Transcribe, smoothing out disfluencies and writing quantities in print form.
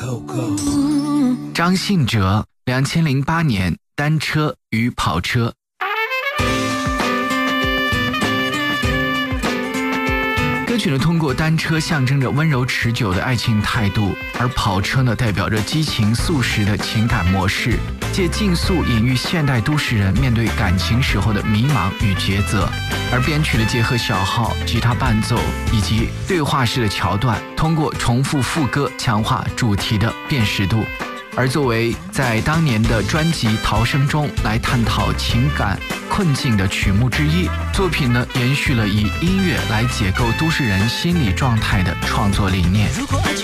张信哲2008年单车与跑车。歌曲呢，通过单车象征着温柔持久的爱情态度，而跑车呢，代表着激情速食的情感模式，借竞速隐喻现代都市人面对感情时候的迷茫与抉择。而编曲的结合小号、吉他伴奏以及对话式的桥段，通过重复副歌强化主题的辨识度。而作为在当年的专辑《逃生》中来探讨情感困境的曲目之一，作品呢延续了以音乐来解构都市人心理状态的创作理念。